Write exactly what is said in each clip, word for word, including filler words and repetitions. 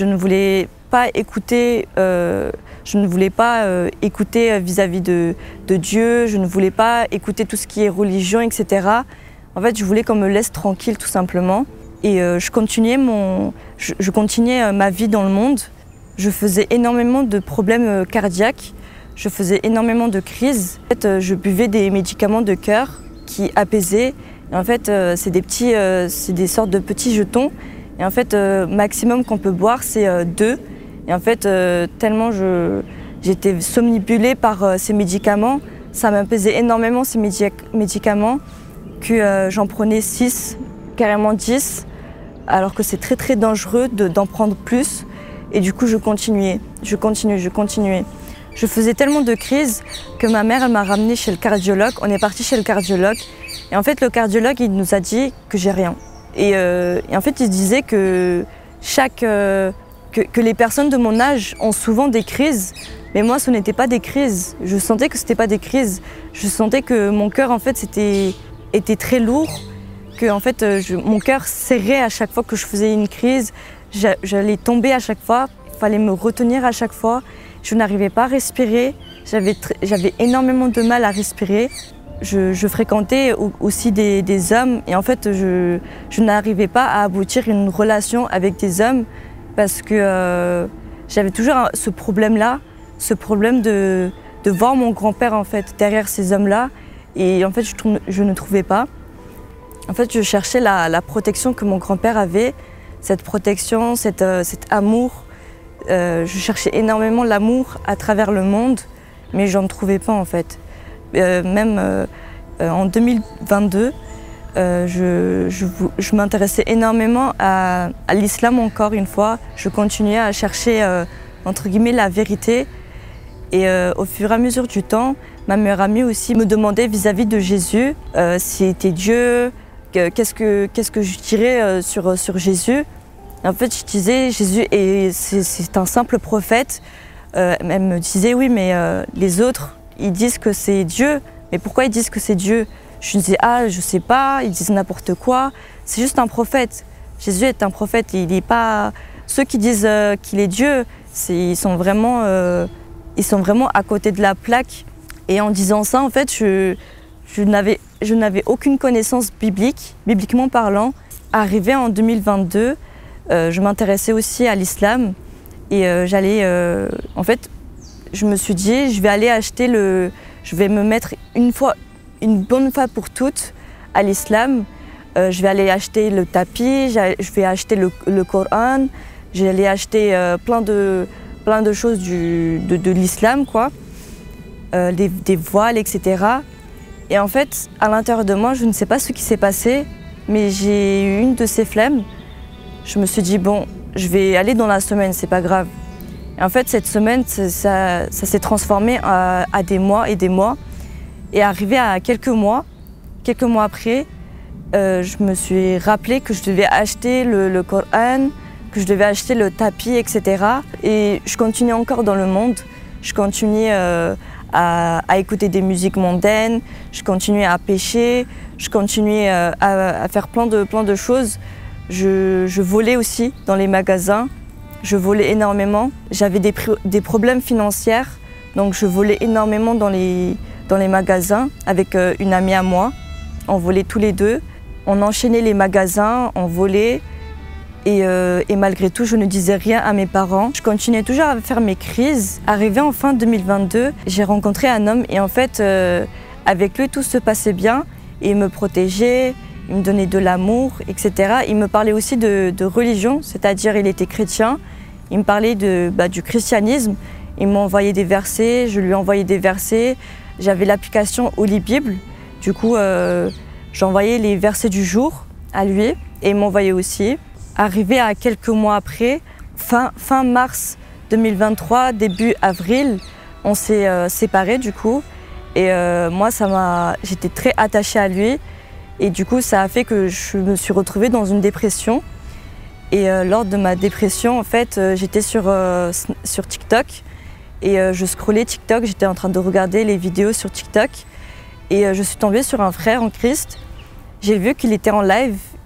Je ne voulais pas écouter, euh, je ne voulais pas euh, écouter vis-à-vis de, de Dieu, je ne voulais pas écouter tout ce qui est religion, et cetera. En fait, je voulais qu'on me laisse tranquille, tout simplement. Et euh, je continuais, mon, je, je continuais ma vie dans le monde. Je faisais énormément de problèmes cardiaques, je faisais énormément de crises. En fait, je buvais des médicaments de cœur qui apaisaient. Et en fait, c'est des petits, c'est des sortes de petits jetons. Et en fait, maximum qu'on peut boire, c'est deux. Et en fait, tellement je, j'étais somnambulée par ces médicaments, ça m'apaisait énormément ces médic- médicaments que j'en prenais six, carrément dix, alors que c'est très très dangereux de, d'en prendre plus. Et du coup, je continuais, je continuais, je continuais. Je faisais tellement de crises que ma mère, elle m'a ramenée chez le cardiologue. On est parti chez le cardiologue. Et en fait, le cardiologue, il nous a dit que j'ai rien. Et, euh, et en fait, il disait que, chaque, euh, que, que les personnes de mon âge ont souvent des crises. Mais moi, ce n'était pas des crises. Je sentais que ce n'était pas des crises. Je sentais que mon cœur, en fait, c'était, était très lourd. Que en fait, je, mon cœur serrait à chaque fois que je faisais une crise. J'allais tomber à chaque fois. Il fallait me retenir à chaque fois. Je n'arrivais pas à respirer, j'avais, j'avais énormément de mal à respirer. Je, je fréquentais aussi des, des hommes et en fait, je, je n'arrivais pas à aboutir une relation avec des hommes parce que euh, j'avais toujours ce problème-là, ce problème de, de voir mon grand-père en fait derrière ces hommes-là et en fait, je, je ne trouvais pas. En fait, je cherchais la, la protection que mon grand-père avait, cette protection, cette, euh, cet amour. Euh, je cherchais énormément l'amour à travers le monde, mais je n'en trouvais pas en fait. Euh, même euh, euh, en deux mille vingt-deux, euh, je, je, je m'intéressais énormément à, à l'islam encore une fois. Je continuais à chercher euh, entre guillemets la vérité. Et euh, au fur et à mesure du temps, ma meilleure amie aussi me demandait vis-à-vis de Jésus euh, s'il était Dieu, que, qu'est-ce que, qu'est-ce que je dirais euh, sur, sur Jésus. En fait, je disais, Jésus, est, c'est, c'est un simple prophète. Euh, elle me disait, oui, mais euh, les autres, ils disent que c'est Dieu. Mais pourquoi ils disent que c'est Dieu? Je disais, ah, je sais pas, ils disent n'importe quoi. C'est juste un prophète. Jésus est un prophète. Il est pas... Ceux qui disent euh, qu'il est Dieu, c'est, ils, sont vraiment, euh, ils sont vraiment à côté de la plaque. Et en disant ça, en fait, je, je, n'avais, je n'avais aucune connaissance biblique, bibliquement parlant. Arrivé en deux mille vingt-deux, Euh, je m'intéressais aussi à l'islam et euh, j'allais, euh, en fait, je me suis dit, je vais aller acheter le, je vais me mettre une fois, une bonne fois pour toutes à l'islam. Euh, je vais aller acheter le tapis, je vais acheter le, le Coran, j'allais acheter euh, plein de, plein de choses du, de, de l'islam, quoi, euh, des, des voiles, et cetera. Et en fait, à l'intérieur de moi, je ne sais pas ce qui s'est passé, mais j'ai eu une de ces flemmes. Je me suis dit, bon, je vais aller dans la semaine, c'est pas grave. Et en fait, cette semaine, ça, ça, ça s'est transformé à, à des mois et des mois. Et arrivé à quelques mois, quelques mois après, euh, je me suis rappelé que je devais acheter le, le Coran, que je devais acheter le tapis, et cetera. Et je continuais encore dans le monde. Je continuais euh, à, à écouter des musiques mondaines, je continuais à pêcher, je continuais euh, à, à faire plein de, plein de choses. Je, je volais aussi dans les magasins, je volais énormément. J'avais des, des problèmes financiers, donc je volais énormément dans les, dans les magasins avec euh, une amie à moi. On volait tous les deux, on enchaînait les magasins, on volait. Et, euh, et malgré tout, je ne disais rien à mes parents. Je continuais toujours à faire mes crises. Arrivé en fin deux mille vingt-deux, j'ai rencontré un homme et en fait, euh, avec lui, tout se passait bien. Et il me protégeait, il me donnait de l'amour, et cetera. Il me parlait aussi de, de religion, c'est-à-dire il était chrétien. Il me parlait de, bah, du christianisme. Il m'envoyait des versets, je lui envoyais des versets. J'avais l'application Holy Bible. Du coup, euh, j'envoyais les versets du jour à lui et il m'envoyait aussi. Arrivé à quelques mois après, fin, fin mars deux mille vingt-trois, début avril, on s'est euh, séparés du coup. Et euh, moi, ça m'a, j'étais très attachée à lui. Et du coup, ça a fait que je me suis retrouvée dans une dépression. Et euh, lors de ma dépression, en fait, euh, j'étais sur, euh, sur TikTok. Et euh, je scrollais TikTok, j'étais en train de regarder les vidéos sur TikTok. Et euh, je suis tombée sur un frère en Christ. J'ai vu qu'il était en live.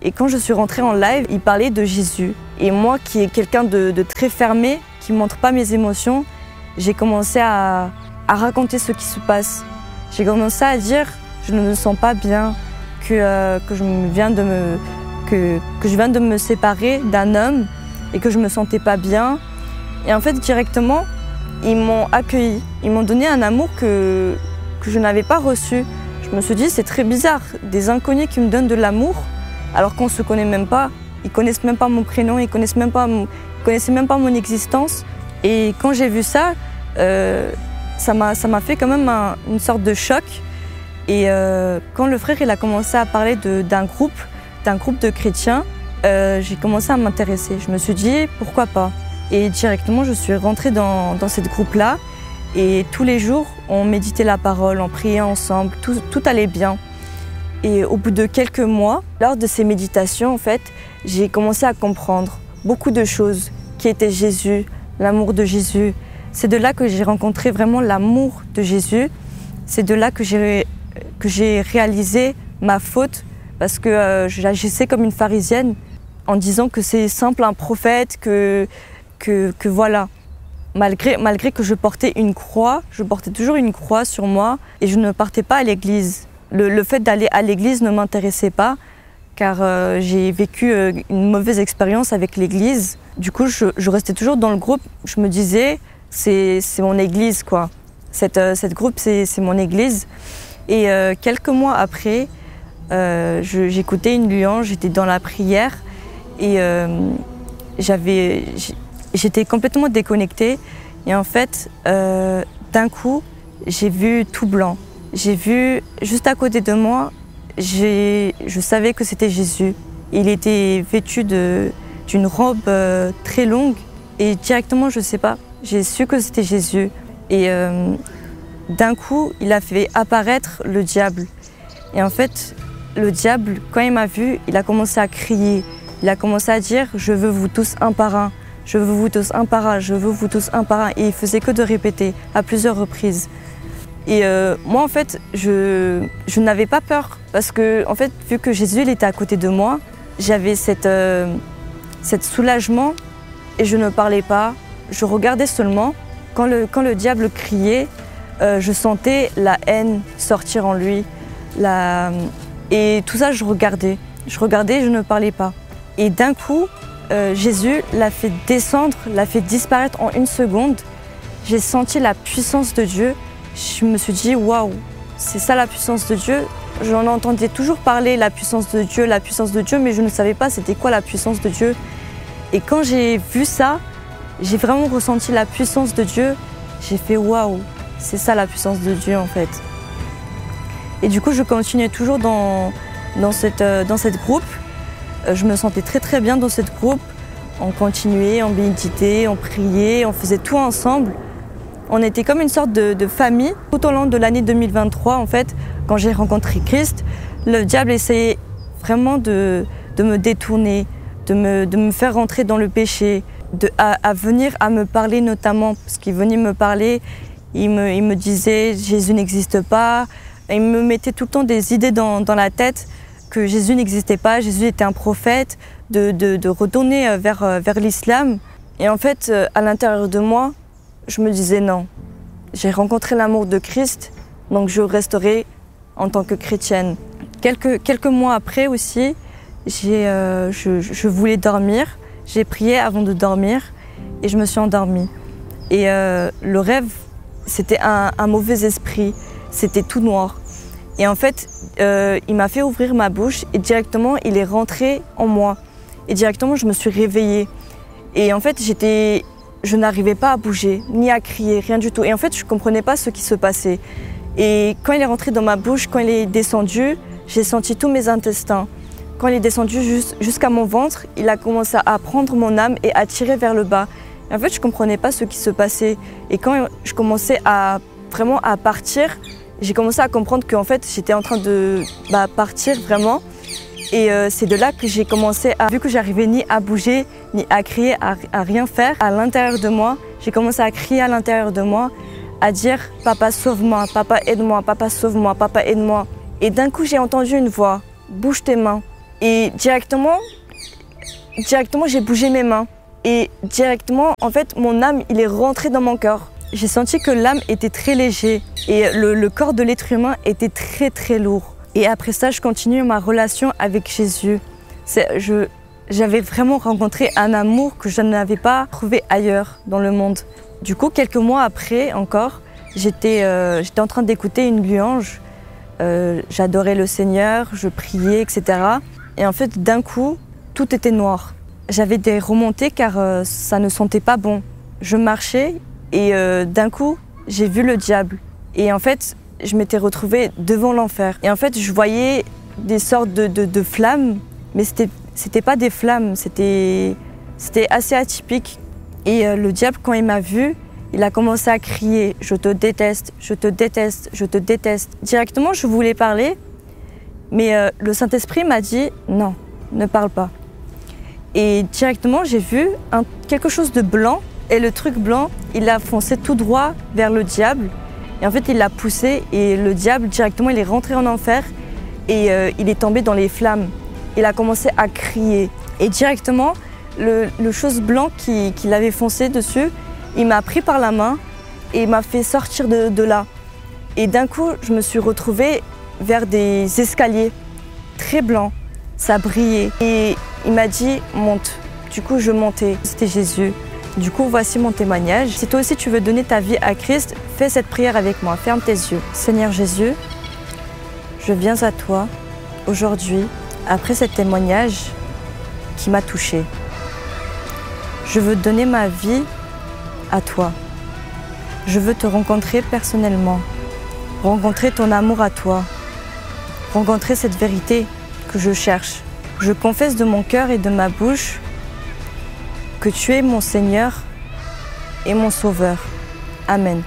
Et quand je suis rentrée en live, il parlait de Jésus. Et moi, qui est quelqu'un de, de très fermé, qui ne montre pas mes émotions, j'ai commencé à, à raconter ce qui se passe. J'ai commencé à dire je ne me sens pas bien, que, euh, que, je viens de me, que, que je viens de me séparer d'un homme et que je ne me sentais pas bien. Et en fait, directement, ils m'ont accueilli. Ils m'ont donné un amour que, que je n'avais pas reçu. Je me suis dit, c'est très bizarre, des inconnus qui me donnent de l'amour alors qu'on ne se connaît même pas. Ils ne connaissent même pas mon prénom, ils ne connaissent même pas mon, connaissaient même pas mon existence. Et quand j'ai vu ça, euh, ça m'a ça m'a fait quand même un, une sorte de choc. Et euh, quand le frère il a commencé à parler d'un groupe, d'un groupe de chrétiens, euh, j'ai commencé à m'intéresser. Je me suis dit, pourquoi pas? Et directement, je suis rentrée dans, dans ce groupe-là. Et tous les jours, on méditait la parole, on priait ensemble, tout, tout allait bien. Et au bout de quelques mois, lors de ces méditations, en fait, j'ai commencé à comprendre beaucoup de choses, qui était Jésus, l'amour de Jésus. C'est de là que j'ai rencontré vraiment l'amour de Jésus. C'est de là que j'ai que j'ai réalisé ma faute, parce que euh, j'agissais comme une pharisienne en disant que c'est simple un prophète, que, que, que voilà. Malgré, malgré que je portais une croix, je portais toujours une croix sur moi et je ne partais pas à l'église. Le, le fait d'aller à l'église ne m'intéressait pas, car euh, j'ai vécu euh, une mauvaise expérience avec l'église. Du coup, je, je restais toujours dans le groupe. Je me disais, c'est mon église, quoi. Cette, euh, cette groupe, c'est mon église. Et euh, quelques mois après, euh, j'écoutais une louange, j'étais dans la prière et euh, j'avais, j'étais complètement déconnectée. Et en fait, euh, d'un coup, j'ai vu tout blanc. J'ai vu, juste à côté de moi, je savais que c'était Jésus. Il était vêtu d'une robe euh, très longue et directement, je ne sais pas, j'ai su que c'était Jésus. Et euh, d'un coup, il a fait apparaître le diable. Et en fait, le diable, quand il m'a vu, il a commencé à crier. Il a commencé à dire « Je veux vous tous un par un, je veux vous tous un par un, je veux vous tous un par un ». Et il faisait que de répéter à plusieurs reprises. Et euh, moi, en fait, je, je n'avais pas peur. Parce que, en fait, vu que Jésus il était à côté de moi, j'avais cette, euh, cette soulagement et je ne parlais pas. Je regardais seulement. Quand le, quand le diable criait, Euh, je sentais la haine sortir en lui. La... Et tout ça, je regardais. Je regardais et je ne parlais pas. Et d'un coup, euh, Jésus l'a fait descendre, l'a fait disparaître en une seconde. J'ai senti la puissance de Dieu. Je me suis dit, waouh, c'est ça la puissance de Dieu. J'en entendais toujours parler, la puissance de Dieu, la puissance de Dieu, mais je ne savais pas c'était quoi la puissance de Dieu. Et quand j'ai vu ça, j'ai vraiment ressenti la puissance de Dieu. J'ai fait waouh. C'est ça la puissance de Dieu en fait. Et du coup, je continuais toujours dans, dans, cette, dans cette groupe. Je me sentais très très bien dans cette groupe. On continuait, on méditait, on priait, on faisait tout ensemble. On était comme une sorte de, de famille. Tout au long de l'année deux mille vingt-trois, en fait, quand j'ai rencontré Christ, le diable essayait vraiment de, de me détourner, de me, de me faire rentrer dans le péché, de, à, à venir à me parler notamment, parce qu'il venait me parler. Il me, il me disait Jésus n'existe pas. Il me mettait tout le temps des idées dans, dans la tête que Jésus n'existait pas, Jésus était un prophète, de, de, de retourner vers, vers l'islam. Et en fait, à l'intérieur de moi, je me disais non. J'ai rencontré l'amour de Christ, donc je resterai en tant que chrétienne. Quelques, quelques mois après aussi, euh, je, je voulais dormir. J'ai prié avant de dormir et je me suis endormie. Et euh, le rêve, c'était un, un mauvais esprit, c'était tout noir. Et en fait, euh, il m'a fait ouvrir ma bouche et directement, il est rentré en moi. Et directement, je me suis réveillée. Et en fait, j'étais, je n'arrivais pas à bouger, ni à crier, rien du tout. Et en fait, je ne comprenais pas ce qui se passait. Et quand il est rentré dans ma bouche, quand il est descendu, j'ai senti tous mes intestins. Quand il est descendu jusqu'à mon ventre, il a commencé à prendre mon âme et à tirer vers le bas. Et en fait, je ne comprenais pas ce qui se passait. Et quand je commençais à vraiment à partir, j'ai commencé à comprendre qu'en fait, j'étais en train de bah, partir vraiment. Et euh, c'est de là que j'ai commencé à, vu que j'arrivais ni à bouger, ni à crier, à, à rien faire, à l'intérieur de moi, j'ai commencé à crier à l'intérieur de moi, à dire « Papa, sauve-moi, papa, aide-moi, papa, sauve-moi, papa, aide-moi ». Et d'un coup, j'ai entendu une voix « Bouge tes mains ». Et directement, directement, j'ai bougé mes mains. Et directement, en fait, mon âme, il est rentré dans mon corps. J'ai senti que l'âme était très léger et le, le corps de l'être humain était très très lourd. Et après ça, je continue ma relation avec Jésus. C'est, je, j'avais vraiment rencontré un amour que je n'avais pas trouvé ailleurs dans le monde. Du coup, quelques mois après encore, j'étais, euh, j'étais en train d'écouter une louange. Euh, j'adorais le Seigneur, je priais, et cetera. Et en fait, d'un coup, tout était noir. J'avais des remontées car euh, ça ne sentait pas bon. Je marchais et euh, d'un coup, j'ai vu le diable. Et en fait, je m'étais retrouvée devant l'enfer. Et en fait, je voyais des sortes de, de, de flammes, mais c'était, c'était pas des flammes, c'était, c'était assez atypique. Et euh, le diable, quand il m'a vue, il a commencé à crier « Je te déteste, je te déteste, je te déteste ». Directement, je voulais parler, mais euh, le Saint-Esprit m'a dit « Non, ne parle pas ». Et directement, j'ai vu un, quelque chose de blanc, et le truc blanc, il a foncé tout droit vers le diable. Et en fait, il l'a poussé, et le diable, directement, il est rentré en enfer, et euh, il est tombé dans les flammes. Il a commencé à crier. Et directement, le, le chose blanc qui, qui l'avait foncé dessus, il m'a pris par la main, et il m'a fait sortir de, de là. Et d'un coup, je me suis retrouvée vers des escaliers très blancs. Ça brillait. Et il m'a dit « monte ». Du coup, je montais. C'était Jésus. Du coup, voici mon témoignage. Si toi aussi tu veux donner ta vie à Christ, fais cette prière avec moi. Ferme tes yeux. Seigneur Jésus, je viens à toi aujourd'hui, après ce témoignage qui m'a touchée. Je veux donner ma vie à toi. Je veux te rencontrer personnellement, rencontrer ton amour à toi, rencontrer cette vérité que je cherche. Je confesse de mon cœur et de ma bouche que tu es mon Seigneur et mon Sauveur. Amen.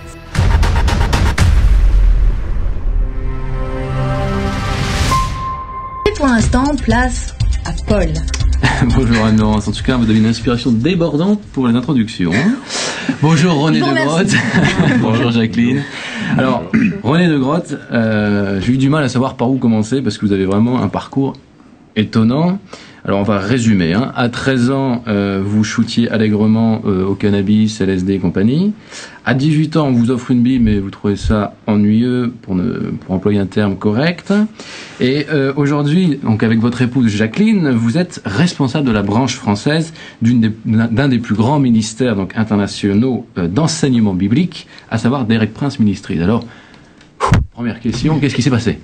Et pour l'instant, place à Paul. Bonjour Anne-Laurence, en tout cas vous avez une inspiration débordante pour les introductions. Bonjour René bon, de Grotte. Bonjour Jacqueline. Alors René de Grotte, euh, j'ai eu du mal à savoir par où commencer parce que vous avez vraiment un parcours étonnant. Alors on va résumer. Hein. À treize ans, euh, vous shootiez allègrement euh, au cannabis, L S D et compagnie. À dix-huit ans, on vous offre une Bible, mais vous trouvez ça ennuyeux, pour, ne, pour employer un terme correct. Et euh, aujourd'hui, donc avec votre épouse Jacqueline, vous êtes responsable de la branche française d'une des, d'un des plus grands ministères donc internationaux euh, d'enseignement biblique, à savoir Derek Prince Ministries. Alors, première question, qu'est-ce qui s'est passé?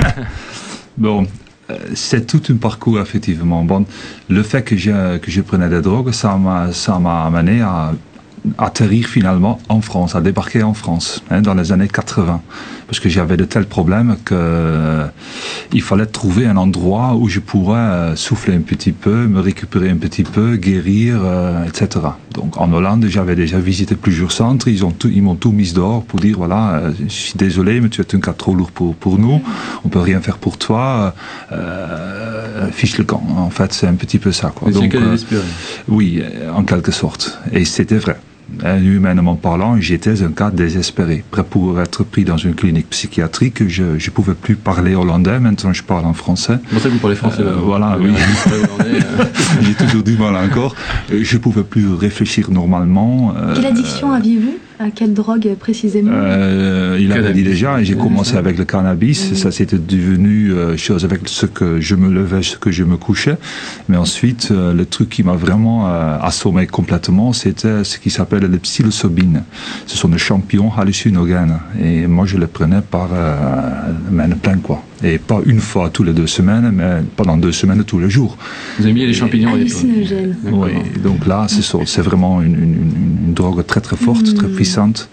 Bon. C'est tout un parcours, effectivement. Bon, le fait que je, que je prenais des drogues, ça m'a, ça m'a amené à atterrir finalement en France, à débarquer en France, hein, dans les années quatre-vingts. Parce que j'avais de tels problèmes que euh, il fallait trouver un endroit où je pourrais euh, souffler un petit peu, me récupérer un petit peu, guérir, euh, et cetera. Donc en Hollande, j'avais déjà visité plusieurs centres, ils, ont tout, ils m'ont tout mis dehors pour dire, voilà, euh, je suis désolé, mais tu es un cas trop lourd pour, pour nous, on peut rien faire pour toi, euh, fiche le camp. En fait, c'est un petit peu ça, quoi. C'est donc, euh, oui, en quelque sorte. Et c'était vrai. Humainement parlant, j'étais un cas désespéré, prêt pour être pris dans une clinique psychiatrique. Je ne pouvais plus parler hollandais, maintenant je parle en français. Comment ça que vous parlez français euh, Voilà, oui. J'ai toujours du mal encore. Je ne pouvais plus réfléchir normalement. Quelle addiction euh, aviez-vous? À quelle drogue précisément? euh, Il avait dit déjà, et j'ai commencé avec le cannabis. Mmh. Ça c'était devenu euh, chose avec ce que je me levais, ce que je me couchais. Mais ensuite, euh, le truc qui m'a vraiment euh, assommé complètement, c'était ce qui s'appelle le psilocybine. Ce sont des champignons hallucinogènes. Et moi, je les prenais par euh, main pleine, quoi. Et pas une fois tous les deux semaines, mais pendant deux semaines tous les jours. Vous aimiez les champignons hallucinogènes? Oui, donc là, c'est, c'est vraiment une, une, une drogue très très forte, mmh. très puissante.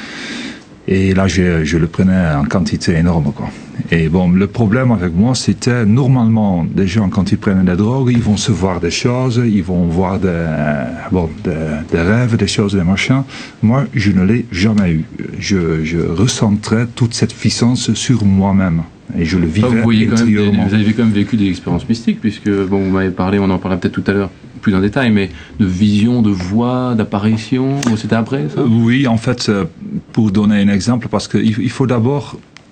Et là, je, je le prenais en quantité énorme, quoi. Et bon, le problème avec moi, c'était, normalement, des gens, quand ils prennent des drogues, ils vont se voir des choses, ils vont voir des, bon, des, des rêves, des choses, des machins. Moi, je ne l'ai jamais eu. Je, je ressentais toute cette puissance sur moi-même. Et je le vivais ah, vous, voyez quand même des, intérieurement. Vous avez quand même vécu des expériences mystiques, puisque, bon, vous m'avez parlé, on en parlera peut-être tout à l'heure, plus en détail, mais de vision, de voix, d'apparition, bon, c'était après ça? Oui, en fait, pour donner un exemple, parce qu'il il faut d'abord...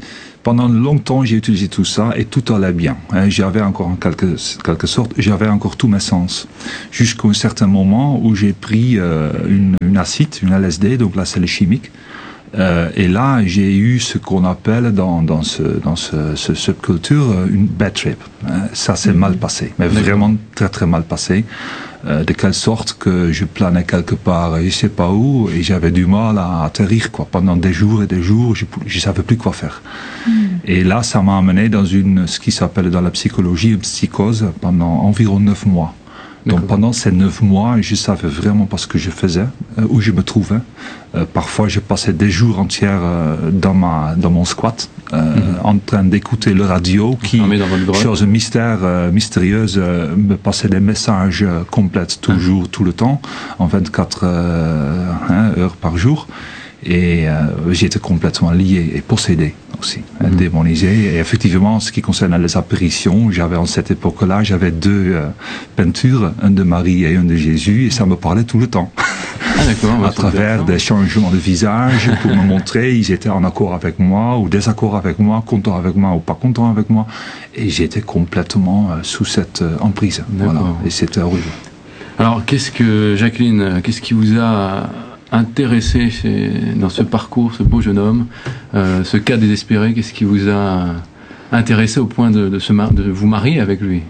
pendant longtemps, j'ai utilisé tout ça et tout allait bien. Hein, j'avais encore, en quelque, quelque sorte, j'avais encore tous mes sens. Jusqu'à un certain moment où j'ai pris euh, une, une acide, une L S D, donc là c'est le chimique. Euh, et là, j'ai eu ce qu'on appelle dans, dans, ce, dans ce, ce subculture une bad trip. Hein, ça s'est mmh. mal passé, mais D'accord. vraiment très très mal passé. Euh, de quelle sorte que je planais quelque part, je sais pas où, et j'avais du mal à atterrir, quoi. Pendant des jours et des jours, je ne savais plus quoi faire. Mm. Et là, ça m'a amené dans une, ce qui s'appelle dans la psychologie une psychose pendant environ neuf mois. Donc pendant ces neuf mois, je savais vraiment pas ce que je faisais, euh, où je me trouvais. Euh, parfois, je passais des jours entiers euh, dans ma dans mon squat, euh, mm-hmm. en train d'écouter le radio, qui, chose mystère, euh, mystérieuse, euh, me passait des messages euh, complètes toujours, mm-hmm. tout le temps, en vingt-quatre euh, hein, heures par jour. Et euh, j'étais complètement lié et possédé aussi, mmh. démonisé. Et effectivement, en ce qui concerne les apparitions, j'avais en cette époque-là, j'avais deux euh, peintures, une de Marie et une de Jésus, et ça me parlait tout le temps. Ah, d'accord, à travers des changements de visage, pour me montrer, ils étaient en accord avec moi, ou désaccord avec moi, contents avec moi, ou pas contents avec moi. Et j'étais complètement euh, sous cette euh, emprise. Voilà. Et c'était horrible. Alors, qu'est-ce que, Jacqueline, qu'est-ce qui vous a intéressé chez, dans ce parcours, ce beau jeune homme, euh, ce cas désespéré, qu'est-ce qui vous a intéressé au point de, de, se mar- de vous marier avec lui?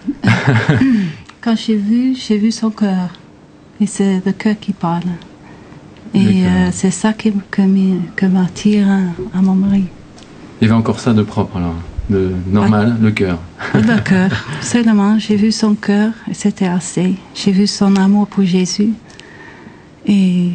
Quand j'ai vu, j'ai vu son cœur. Et c'est le cœur qui parle. Et euh, c'est ça qui, que, que m'attire à, à mon mari. Il y avait encore ça de propre, alors, de normal, ah, le cœur. Le cœur, seulement. J'ai vu son cœur et c'était assez. J'ai vu son amour pour Jésus. Et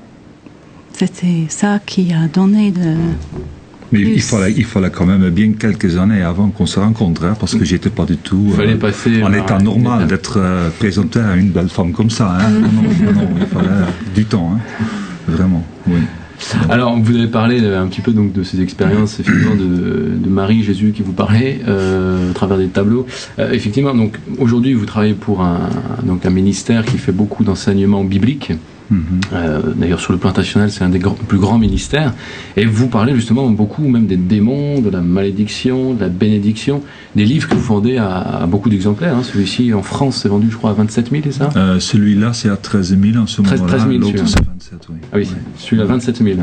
c'était ça qui a donné de... Mais il fallait, il fallait quand même bien quelques années avant qu'on se rencontre, hein, parce que j'étais pas du tout il fallait euh, passer en état normal d'être euh, présenté à une belle femme comme ça. Hein. non, non, non, il fallait du temps, hein. Vraiment, oui. Alors, vous avez parlé un petit peu donc de ces expériences effectivement de, de Marie, Jésus qui vous parlait euh, à travers des tableaux. Euh, effectivement, donc aujourd'hui vous travaillez pour un donc un ministère qui fait beaucoup d'enseignements bibliques. Mm-hmm. Euh, d'ailleurs, sur le plan international, c'est un des gr- plus grands ministères. Et vous parlez justement beaucoup même des démons, de la malédiction, de la bénédiction, des livres que vous vendez à, à beaucoup d'exemplaires. Hein. Celui-ci en France, c'est vendu, je crois, à vingt-sept mille, c'est ça euh, Celui-là, c'est à treize mille en ce moment-là. treize mille, l'autre, c'est vingt-sept, oui. Ah oui, ouais. Celui-là, vingt-sept mille. Ouais.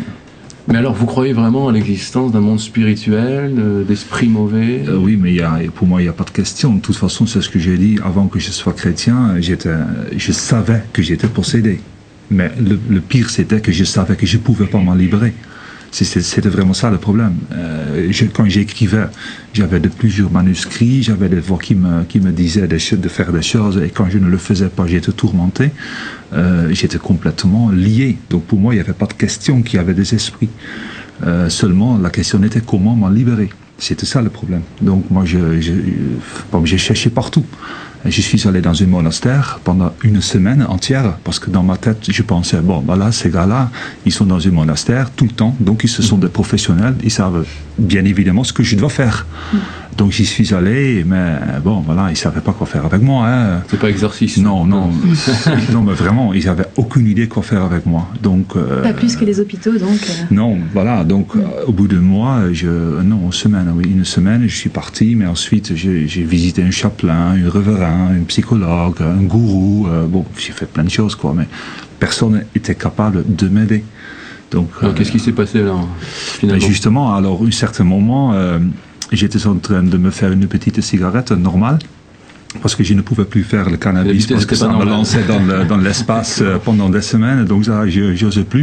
Mais alors, vous croyez vraiment à l'existence d'un monde spirituel, euh, d'esprits mauvais euh, Oui, mais y a, pour moi, il n'y a pas de question. De toute façon, c'est ce que j'ai dit. Avant que je sois chrétien, j'étais, je savais que j'étais possédé. Mais le, le pire, c'était que je savais que je ne pouvais pas m'en libérer. C'était, c'était vraiment ça le problème. Euh, je, quand j'écrivais, j'avais de plusieurs manuscrits, j'avais des voix qui me, qui me disaient de, de faire des choses, et quand je ne le faisais pas, j'étais tourmenté. Euh, j'étais complètement lié. Donc pour moi, il n'y avait pas de question qu'il y avait des esprits. Euh, seulement, la question était comment m'en libérer. C'était ça le problème. Donc moi, je, je, bon, j'ai cherché partout. Je suis allé dans un monastère pendant une semaine entière, parce que dans ma tête, je pensais, bon, ben là, ces gars-là, ils sont dans un monastère tout le temps, donc ils se sont des professionnels, ils savent bien évidemment ce que je dois faire. Mm. Donc j'y suis allé, mais bon, voilà, ils ne savaient pas quoi faire avec moi. Hein. C'est pas exorciste. Non, non, non, mais vraiment, ils n'avaient aucune idée quoi faire avec moi. Donc, euh, pas plus que les hôpitaux, donc. Euh... Non, voilà, donc mm. euh, au bout d'un mois, je, non, une semaine, oui, une semaine, je suis parti, mais ensuite j'ai, j'ai visité un chapelain, un révérend, un psychologue, un gourou, euh, bon, j'ai fait plein de choses, quoi, mais personne n'était capable de m'aider. Donc, alors, euh, qu'est-ce qui s'est passé là, finalement ? Ben justement, alors, à un certain moment, euh, j'étais en train de me faire une petite cigarette normale, parce que je ne pouvais plus faire le cannabis, parce que ça normal. me lançait dans, le, dans l'espace pendant des semaines, donc ça, je n'osais plus.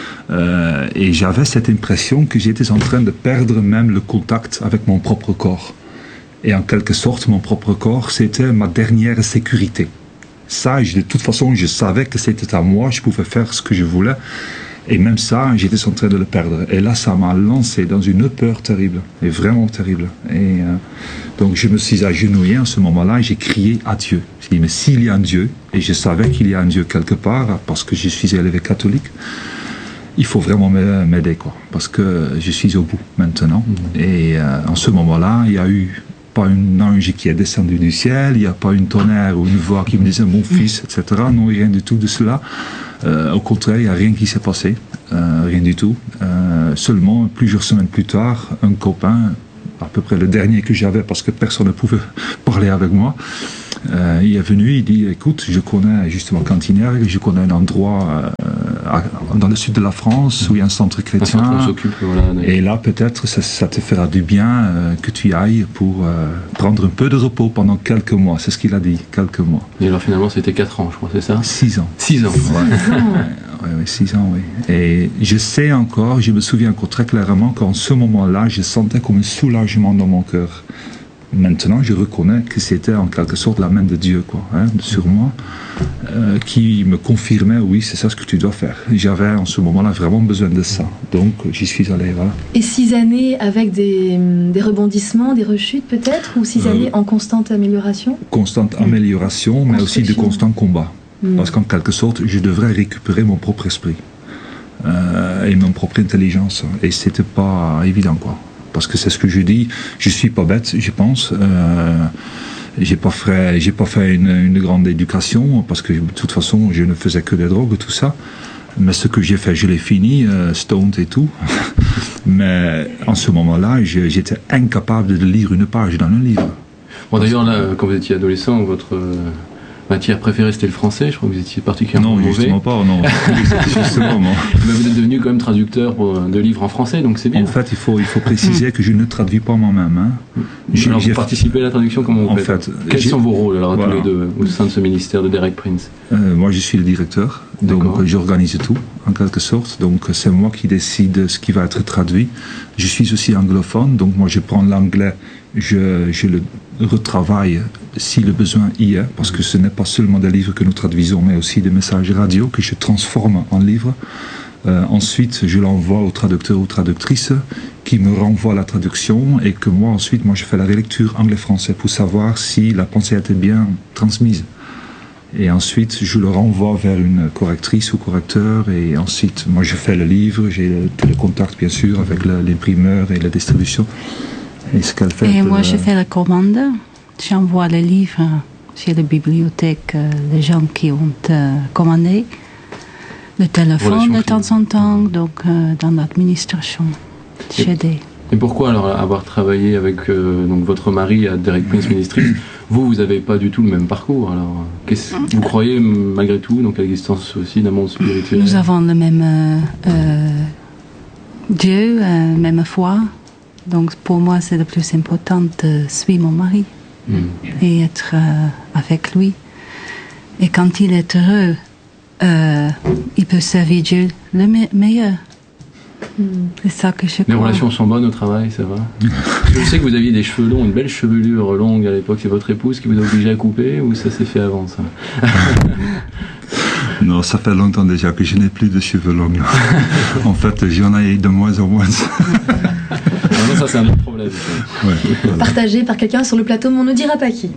Euh, et j'avais cette impression que j'étais en train de perdre même le contact avec mon propre corps. Et en quelque sorte, mon propre corps, c'était ma dernière sécurité. Ça, je, de toute façon, je savais que c'était à moi, je pouvais faire ce que je voulais. Et même ça, j'étais en train de le perdre. Et là, ça m'a lancé dans une peur terrible, et vraiment terrible. Et euh, donc, je me suis agenouillé en ce moment-là, et j'ai crié à Dieu. J'ai dit, mais s'il y a un Dieu, et je savais qu'il y a un Dieu quelque part, parce que je suis élevé catholique, il faut vraiment m'aider, quoi, parce que je suis au bout maintenant. Mmh. Et euh, en ce moment-là, il y a eu pas un ange qui est descendu du ciel, il n'y a pas une tonnerre ou une voix qui me disait mon fils, et cetera. Non, rien du tout de cela. Euh, au contraire, il n'y a rien qui s'est passé. euh, rien du tout. Euh, seulement, plusieurs semaines plus tard, un copain, à peu près le dernier que j'avais parce que personne ne pouvait parler avec moi, euh, il est venu, il dit, écoute, je connais justement Cantignergue, je connais un endroit euh, à, dans le sud de la France où il y a un centre chrétien. Un centre s'occupe, voilà, et là, peut-être, ça, ça te fera du bien euh, que tu y ailles pour euh, prendre un peu de repos pendant quelques mois. C'est ce qu'il a dit, quelques mois. Et alors finalement, c'était quatre ans, je crois, c'est ça? Six ans. Six ans. Ouais. Oui, ouais, six ans, oui. Et je sais encore, je me souviens encore très clairement qu'en ce moment-là, je sentais comme un soulagement dans mon cœur. Maintenant, je reconnais que c'était en quelque sorte la main de Dieu, quoi, hein, sur moi, euh, qui me confirmait, oui, c'est ça ce que tu dois faire. J'avais en ce moment-là vraiment besoin de ça. Donc, j'y suis allé, voilà. Et six années avec des, des rebondissements, des rechutes peut-être, ou six euh, années en constante amélioration? Constante mmh. amélioration, mais aussi de constant combat. Mmh. Parce qu'en quelque sorte, je devrais récupérer mon propre esprit euh, et mon propre intelligence. Et c'était pas évident, quoi. Parce que c'est ce que je dis, je suis pas bête, je pense. Euh, j'ai pas fait, j'ai pas fait une, une grande éducation parce que de toute façon, je ne faisais que des drogues, tout ça. Mais ce que j'ai fait, je l'ai fini, euh, stoned et tout. Mais en ce moment-là, je, j'étais incapable de lire une page dans un livre. Bon, d'ailleurs, là, quand vous étiez adolescent, votre euh, matière préférée, c'était le français. Je crois que vous étiez particulièrement mauvais. Non, justement pas, non. justement, non. Mais vous êtes devenu quand même traducteur pour, de livres en français, donc c'est bien. En fait, il faut, il faut préciser que je ne traduis pas moi-même. Hein. J'ai, alors, vous participez à la traduction, comment vous en faites fait, Quels sont vos rôles, alors, voilà. tous les deux, au sein de ce ministère de Derek Prince? euh, Moi, je suis le directeur, donc D'accord. j'organise tout, en quelque sorte. Donc, c'est moi qui décide ce qui va être traduit. Je suis aussi anglophone, donc moi, je prends l'anglais, je, je le retravaille si le besoin y est, parce que ce n'est pas seulement des livres que nous traduisons, mais aussi des messages radio que je transforme en livres. Euh, ensuite, je l'envoie au traducteur ou traductrice qui me renvoie la traduction et que moi, ensuite, moi, je fais la relecture anglais-français pour savoir si la pensée a été bien transmise. Et ensuite, je le renvoie vers une correctrice ou correcteur et ensuite, moi, je fais le livre, j'ai le, le contact, bien sûr, avec le, l'imprimeur et la distribution. Et ce qu'elle fait... Et moi, je fais la commande. J'envoie les livres chez la bibliothèque, euh, les gens qui ont euh, commandé. Le téléphone de temps en temps, donc euh, dans l'administration. Chez des... Et pourquoi alors avoir travaillé avec euh, donc votre mari à Derek Prince Ministries, vous, vous n'avez pas du tout le même parcours. Alors, qu'est-ce, vous croyez malgré tout donc à l'existence aussi d'un monde spirituel? Nous avons le même euh, euh, Dieu, euh, même foi. Donc pour moi, c'est le plus important de suivre mon mari mmh. et être euh, avec lui. Et quand il est heureux, euh, il peut servir Dieu le me- meilleur. Mmh. C'est ça que je crois. Les relations sont bonnes au travail, ça va? Je sais que vous aviez des cheveux longs, une belle chevelure longue à l'époque. C'est votre épouse qui vous a obligé à couper ou ça s'est fait avant ça? Non, ça fait longtemps déjà que je n'ai plus de cheveux longs. En fait, j'en ai de moins en moins. Non, ça c'est un autre problème. Ouais, voilà. Partagé par quelqu'un sur le plateau, mais on ne dira pas qui.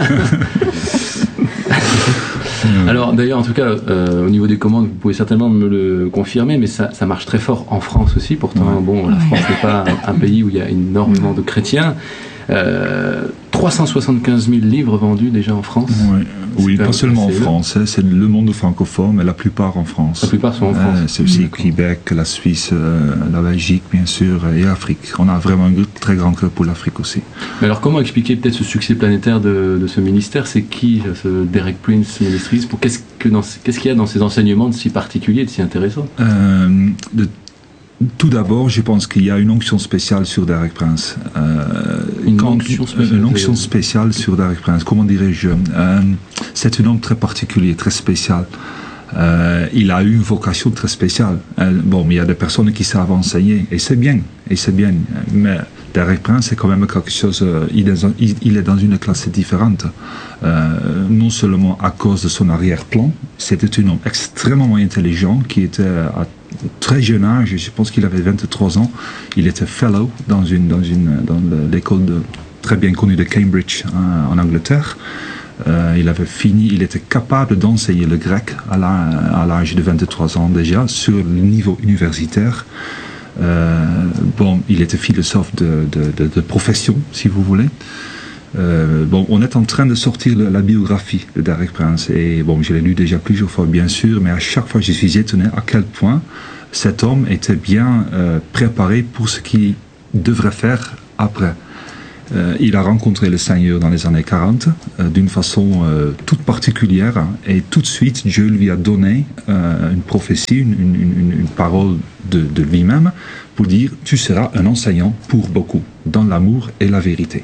Alors d'ailleurs, en tout cas, euh, au niveau des commandes, vous pouvez certainement me le confirmer, mais ça, ça marche très fort en France aussi. Pourtant, ouais. bon, la France n'est pas un, un pays où il y a énormément de chrétiens. Euh, trois cent soixante-quinze mille livres vendus déjà en France. Ouais. Oui, pas seulement en France, hein, c'est le monde francophone, mais la plupart en France. La plupart sont en France. Euh, c'est aussi le Québec, la Suisse, euh, la Belgique, bien sûr, et l'Afrique. On a vraiment un très grand cœur pour l'Afrique aussi. Mais alors, comment expliquer peut-être ce succès planétaire de, de ce ministère? C'est qui, ce Derek Prince Ministries? Pour qu'est-ce, que dans, qu'est-ce qu'il y a dans ces enseignements de si particuliers, de si intéressants? euh, de, Tout d'abord, je pense qu'il y a une onction spéciale sur Derek Prince. Euh, une, quand, onction spéciale, une onction spéciale sur Derek Prince. Comment dirais-je euh, C'est un homme très particulier, très spécial. Euh, il a eu une vocation très spéciale. Euh, bon, mais il y a des personnes qui savent enseigner, et c'est bien, et c'est bien. Mais Derek Prince, c'est quand même quelque chose. Euh, il, est, il est dans une classe différente. Euh, non seulement à cause de son arrière-plan, c'était un homme extrêmement intelligent qui était à très jeune âge, je pense qu'il avait vingt-trois ans, il était fellow dans, une, dans, une, dans l'école de, très bien connue de Cambridge hein, en Angleterre. Euh, il avait fini, il était capable d'enseigner le grec à, la, à l'âge de vingt-trois ans déjà, sur le niveau universitaire. Euh, bon, il était philosophe de, de, de, de profession, si vous voulez. Euh, bon, on est en train de sortir la, la biographie de Derek Prince et bon, je l'ai lu déjà plusieurs fois bien sûr, mais à chaque fois je suis étonné à quel point cet homme était bien euh, préparé pour ce qu'il devrait faire après. Euh, il a rencontré le Seigneur dans les années quarante euh, d'une façon euh, toute particulière et tout de suite Dieu lui a donné euh, une prophétie, une, une, une, une parole de, de lui-même pour dire tu seras un enseignant pour beaucoup dans l'amour et la vérité.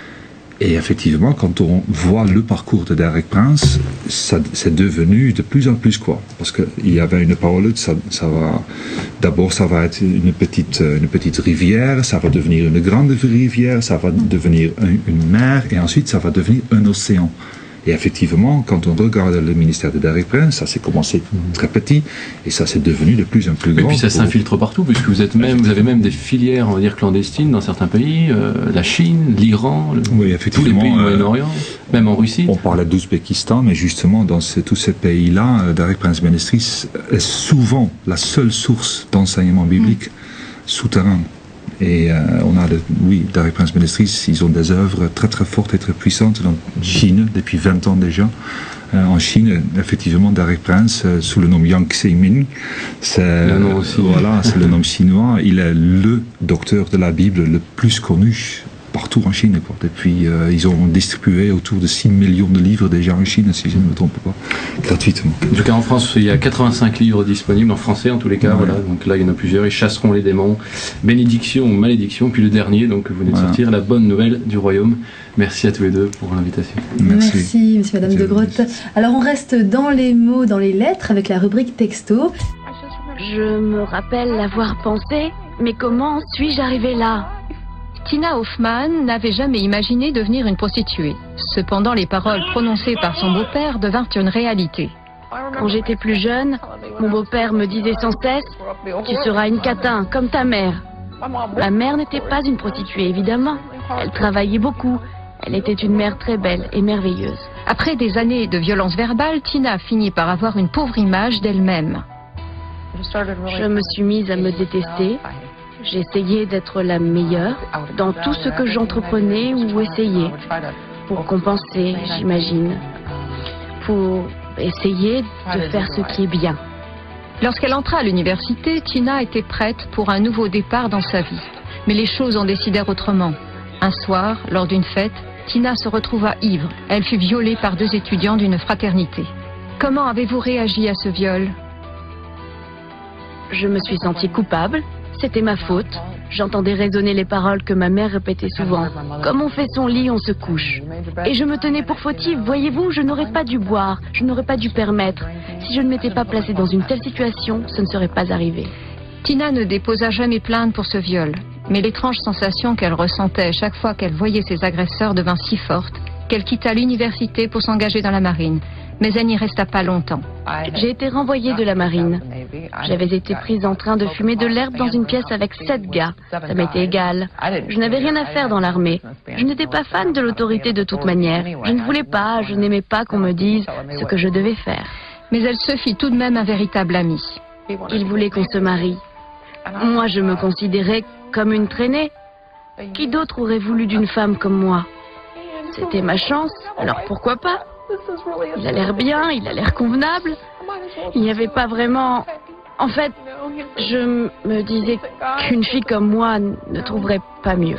Et effectivement, quand on voit le parcours de Derek Prince, ça, c'est devenu de plus en plus quoi. Parce qu'il y avait une parole, ça, ça va, d'abord ça va être une petite, une petite rivière, ça va devenir une grande rivière, ça va devenir un, une mer, et ensuite ça va devenir un océan. Et effectivement, quand on regarde le ministère de Derek Prince, ça s'est commencé très petit et ça s'est devenu de plus en plus grand. Et puis ça s'infiltre partout, puisque vous êtes même, vous avez même des filières, on va dire clandestines dans certains pays, euh, la Chine, l'Iran, le, oui, effectivement, tous les pays du euh, Moyen-Orient, même en Russie. On parlait d'Ouzbékistan, mais justement dans ce, tous ces pays-là, Derek Prince Ministries est souvent la seule source d'enseignement biblique mmh. souterrain. Et euh, on a, de, oui, Derek Prince Ministries, ils ont des œuvres très très fortes et très puissantes en Chine, depuis vingt ans déjà. Euh, en Chine, effectivement, Derek Prince, euh, sous le nom Yang Xi-Min, c'est, le nom aussi. Voilà, c'est le nom chinois. Il est le docteur de la Bible le plus connu partout en Chine. Quoi. Depuis, euh, ils ont distribué autour de six millions de livres déjà en Chine, si je ne me trompe pas, gratuitement. En tout cas, en France, il y a quatre-vingt-cinq livres disponibles, en français en tous les cas. Ouais. Voilà. Donc là, il y en a plusieurs. Ils chasseront les démons, bénédiction ou malédiction. Puis le dernier, donc vous venez de voilà. sortir, la bonne nouvelle du royaume. Merci à tous les deux pour l'invitation. Merci, Merci monsieur, madame de Grotte. Alors, on reste dans les mots, dans les lettres, avec la rubrique texto. Je me rappelle l'avoir pensé, mais comment suis-je arrivée là ? Tina Hoffman n'avait jamais imaginé devenir une prostituée. Cependant, les paroles prononcées par son beau-père devinrent une réalité. Quand j'étais plus jeune, mon beau-père me disait sans cesse « Tu seras une catin, comme ta mère ». Ma mère n'était pas une prostituée, évidemment. Elle travaillait beaucoup. Elle était une mère très belle et merveilleuse. Après des années de violence verbale, Tina finit par avoir une pauvre image d'elle-même. Je me suis mise à me détester. J'essayais d'être la meilleure dans tout ce que j'entreprenais ou essayais, pour compenser, j'imagine, pour essayer de faire ce qui est bien. Lorsqu'elle entra à l'université, Tina était prête pour un nouveau départ dans sa vie. Mais les choses en décidèrent autrement. Un soir, lors d'une fête, Tina se retrouva ivre. Elle fut violée par deux étudiants d'une fraternité. Comment avez-vous réagi à ce viol ? Je me suis sentie coupable. C'était ma faute. J'entendais résonner les paroles que ma mère répétait souvent. Comme on fait son lit, on se couche. Et je me tenais pour fautive. Voyez-vous, je n'aurais pas dû boire. Je n'aurais pas dû permettre. Si je ne m'étais pas placée dans une telle situation, ce ne serait pas arrivé. Tina ne déposa jamais plainte pour ce viol. Mais l'étrange sensation qu'elle ressentait chaque fois qu'elle voyait ses agresseurs devint si forte qu'elle quitta l'université pour s'engager dans la marine. Mais elle n'y resta pas longtemps. J'ai été renvoyée de la marine. J'avais été prise en train de fumer de l'herbe dans une pièce avec sept gars. Ça m'était égal. Je n'avais rien à faire dans l'armée. Je n'étais pas fan de l'autorité de toute manière. Je ne voulais pas, je n'aimais pas qu'on me dise ce que je devais faire. Mais elle se fit tout de même un véritable ami. Il voulait qu'on se marie. Moi, je me considérais comme une traînée. Qui d'autre aurait voulu d'une femme comme moi ? C'était ma chance, alors pourquoi pas ? Il a l'air bien, il a l'air convenable. Il n'y avait pas vraiment... En fait, je me disais qu'une fille comme moi ne trouverait pas mieux.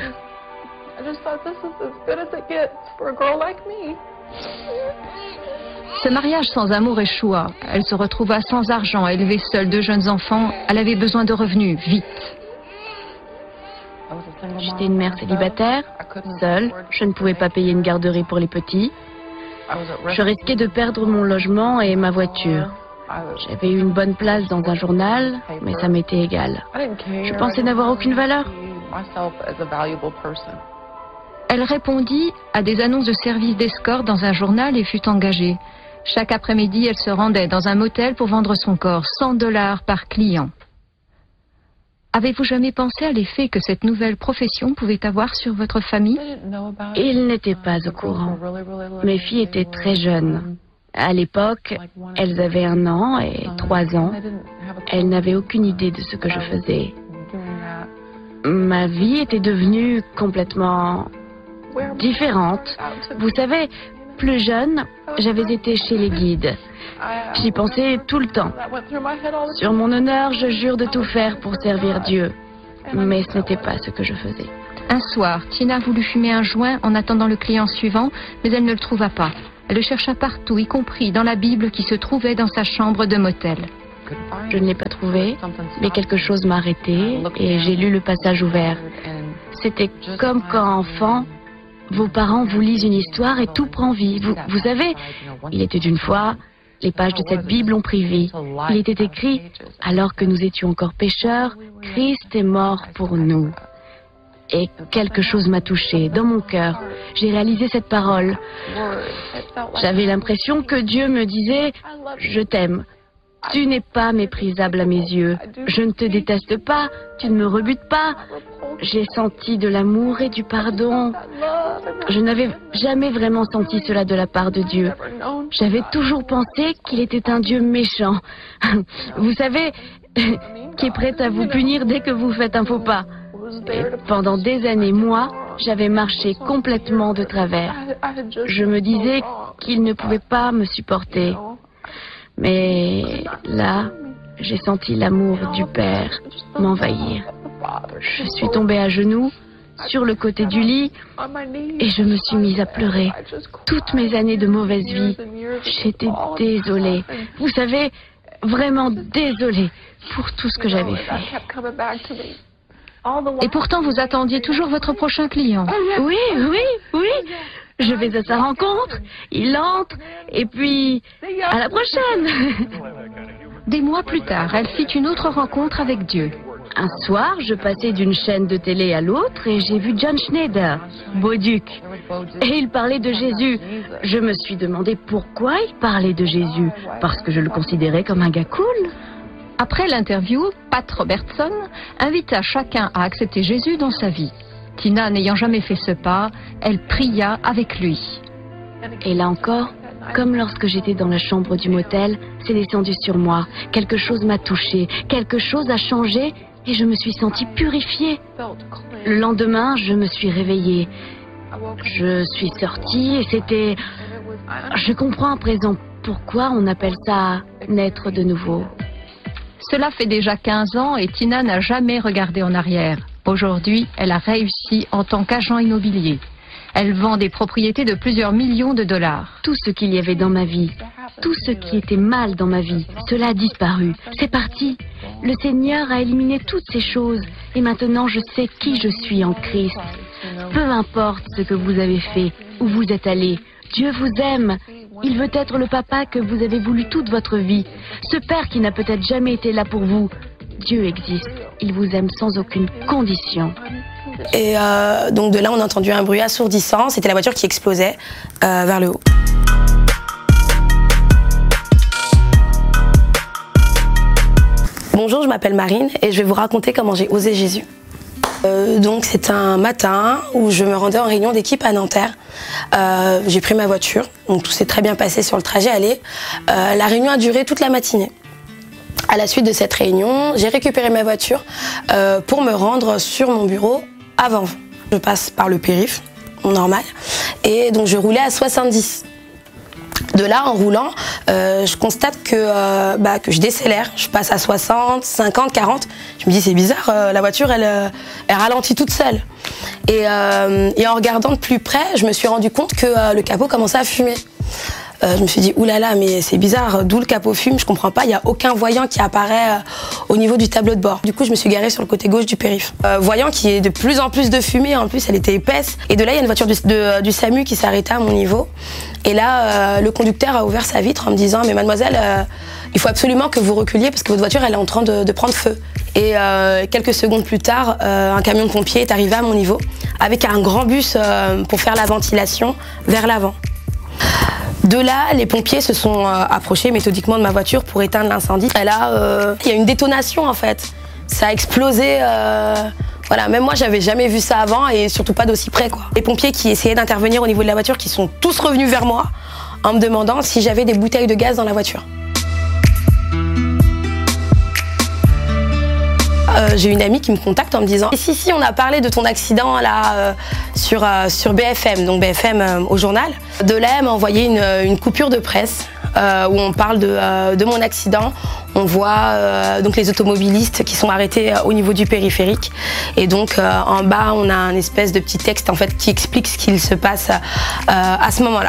Ce mariage sans amour échoua. Elle se retrouva sans argent à élever seule deux jeunes enfants. Elle avait besoin de revenus, vite. J'étais une mère célibataire, seule. Je ne pouvais pas payer une garderie pour les petits. Je risquais de perdre mon logement et ma voiture. J'avais eu une bonne place dans un journal, mais ça m'était égal. Je pensais n'avoir aucune valeur. Elle répondit à des annonces de services d'escorte dans un journal et fut engagée. Chaque après-midi, elle se rendait dans un motel pour vendre son corps, cent dollars par client. Avez-vous jamais pensé à l'effet que cette nouvelle profession pouvait avoir sur votre famille ? Ils n'étaient pas au courant. Mes filles étaient très jeunes. À l'époque, elles avaient un an et trois ans. Elles n'avaient aucune idée de ce que je faisais. Ma vie était devenue complètement différente. Vous savez, plus jeune, j'avais été chez les guides. J'y pensais tout le temps. Sur mon honneur, je jure de tout faire pour servir Dieu. Mais ce n'était pas ce que je faisais. Un soir, Tina voulut fumer un joint en attendant le client suivant, mais elle ne le trouva pas. Elle le chercha partout, y compris dans la Bible qui se trouvait dans sa chambre de motel. Je ne l'ai pas trouvé, mais quelque chose m'a arrêtée et j'ai lu le passage ouvert. C'était comme quand, enfant, vos parents vous lisent une histoire et tout prend vie. Vous, vous savez, il était une fois, les pages de cette Bible ont pris vie. Il était écrit, alors que nous étions encore pécheurs, Christ est mort pour nous. Et quelque chose m'a touchée dans mon cœur. J'ai réalisé cette parole. J'avais l'impression que Dieu me disait « Je t'aime. Tu n'es pas méprisable à mes yeux. Je ne te déteste pas. Tu ne me rebutes pas. » J'ai senti de l'amour et du pardon. Je n'avais jamais vraiment senti cela de la part de Dieu. J'avais toujours pensé qu'il était un Dieu méchant. Vous savez, qui est prêt à vous punir dès que vous faites un faux pas. Et pendant des années, moi, j'avais marché complètement de travers. Je me disais qu'il ne pouvait pas me supporter. Mais là, j'ai senti l'amour du Père m'envahir. Je suis tombée à genoux sur le côté du lit et je me suis mise à pleurer. Toutes mes années de mauvaise vie, j'étais désolée. Vous savez, vraiment désolée pour tout ce que j'avais fait. Et pourtant, vous attendiez toujours votre prochain client. Oui, oui, oui. Je vais à sa rencontre, il entre, et puis à la prochaine. Des mois plus tard, elle fit une autre rencontre avec Dieu. Un soir, je passais d'une chaîne de télé à l'autre et j'ai vu John Schneider, Bauduc. Et il parlait de Jésus. Je me suis demandé pourquoi il parlait de Jésus. Parce que je le considérais comme un gars cool. Après l'interview, Pat Robertson invita chacun à accepter Jésus dans sa vie. Tina n'ayant jamais fait ce pas, elle pria avec lui. Et là encore, comme lorsque j'étais dans la chambre du motel, c'est descendu sur moi. Quelque chose m'a touchée, quelque chose a changé et je me suis sentie purifiée. Le lendemain, je me suis réveillée. Je suis sortie et c'était... Je comprends à présent pourquoi on appelle ça naître de nouveau. Cela fait déjà quinze ans et Tina n'a jamais regardé en arrière. Aujourd'hui, elle a réussi en tant qu'agent immobilier. Elle vend des propriétés de plusieurs millions de dollars. Tout ce qu'il y avait dans ma vie, tout ce qui était mal dans ma vie, cela a disparu. C'est parti. Le Seigneur a éliminé toutes ces choses et maintenant je sais qui je suis en Christ. Peu importe ce que vous avez fait, où vous êtes allé, Dieu vous aime. Il veut être le papa que vous avez voulu toute votre vie. Ce père qui n'a peut-être jamais été là pour vous. Dieu existe. Il vous aime sans aucune condition. Et euh, donc de là, on a entendu un bruit assourdissant. C'était la voiture qui explosait euh, vers le haut. Bonjour, je m'appelle Marine et je vais vous raconter comment j'ai osé Jésus. Euh, donc c'est un matin où je me rendais en réunion d'équipe à Nanterre. Euh, j'ai pris ma voiture, donc tout s'est très bien passé sur le trajet aller. Euh, la réunion a duré toute la matinée. À la suite de cette réunion, j'ai récupéré ma voiture euh, pour me rendre sur mon bureau à Vanves. Je passe par le périph', normal, et donc je roulais à soixante-dix. De là, en roulant, euh, je constate que, euh, bah, que je décélère. Je passe à soixante, cinquante, quarante. Je me dis, c'est bizarre, euh, la voiture, elle, euh, elle ralentit toute seule. Et, euh, et en regardant de plus près, je me suis rendu compte que euh, le capot commençait à fumer. Euh, je me suis dit, oulala, mais c'est bizarre, d'où le capot fume, je comprends pas, il n'y a aucun voyant qui apparaît euh, au niveau du tableau de bord. Du coup, je me suis garée sur le côté gauche du périph'. Euh, voyant qu'il y ait de plus en plus de fumée, en plus elle était épaisse. Et de là, il y a une voiture du, de, du SAMU qui s'est arrêtée à mon niveau. Et là, euh, le conducteur a ouvert sa vitre en me disant, mais mademoiselle, euh, il faut absolument que vous reculiez parce que votre voiture, elle est en train de, de prendre feu. Et euh, quelques secondes plus tard, euh, un camion de pompiers est arrivé à mon niveau avec un grand bus euh, pour faire la ventilation vers l'avant. De là, les pompiers se sont euh, approchés méthodiquement de ma voiture pour éteindre l'incendie. Et là, euh, il y a une détonation en fait. Ça a explosé. Euh, voilà, même moi, j'avais jamais vu ça avant et surtout pas d'aussi près, quoi. Les pompiers qui essayaient d'intervenir au niveau de la voiture, qui sont tous revenus vers moi en me demandant si j'avais des bouteilles de gaz dans la voiture. euh, j'ai une amie qui me contacte en me disant « Si, si, on a parlé de ton accident là euh, sur, euh, sur B F M, donc B F M euh, au journal. » De là, elle m'a envoyé une, une coupure de presse euh, où on parle de, euh, de mon accident. On voit euh, donc les automobilistes qui sont arrêtés euh, au niveau du périphérique. Et donc euh, en bas, on a un espèce de petit texte en fait, qui explique ce qu'il se passe euh, à ce moment-là.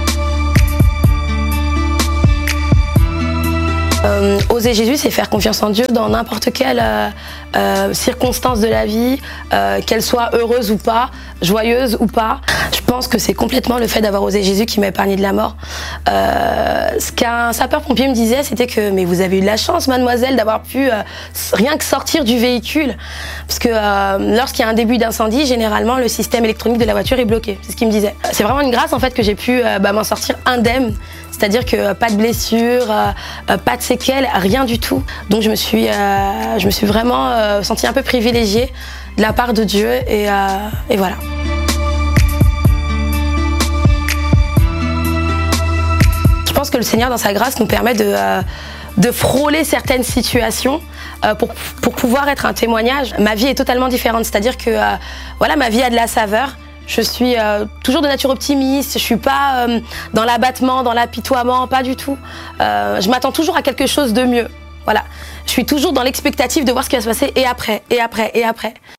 Euh, oser Jésus, c'est faire confiance en Dieu dans n'importe quelle euh, euh, circonstance de la vie, euh, qu'elle soit heureuse ou pas, joyeuse ou pas. Je pense que c'est complètement le fait d'avoir osé Jésus qui m'a épargné de la mort. Euh, ce qu'un sapeur-pompier me disait, c'était que mais vous avez eu de la chance, mademoiselle, d'avoir pu euh, rien que sortir du véhicule. Parce que euh, lorsqu'il y a un début d'incendie, généralement, le système électronique de la voiture est bloqué. C'est ce qu'il me disait. C'est vraiment une grâce en fait que j'ai pu euh, bah, m'en sortir indemne. C'est-à-dire que euh, pas de blessures, euh, euh, pas de séquelles, rien du tout. Donc je me suis, euh, je me suis vraiment euh, sentie un peu privilégiée de la part de Dieu et, euh, et voilà. Je pense que le Seigneur, dans sa grâce, nous permet de, euh, de frôler certaines situations euh, pour, pour pouvoir être un témoignage. Ma vie est totalement différente, c'est-à-dire que euh, voilà, ma vie a de la saveur. Je suis euh, toujours de nature optimiste, je suis pas euh, dans l'abattement, dans l'apitoiement, pas du tout. Euh, je m'attends toujours à quelque chose de mieux. Voilà. Je suis toujours dans l'expectative de voir ce qui va se passer et après, et après, et après.